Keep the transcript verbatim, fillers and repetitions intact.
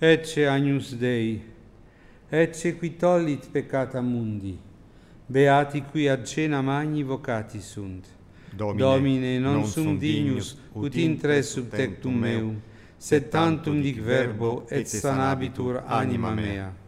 Ecce agnus Dei, ecce qui tollit peccata mundi, beati qui ad cena magni vocati sunt. Domine, Domine non sum dignus ut intres sub tectum meum, sed tantum dic verbo et sanabitur anima mea.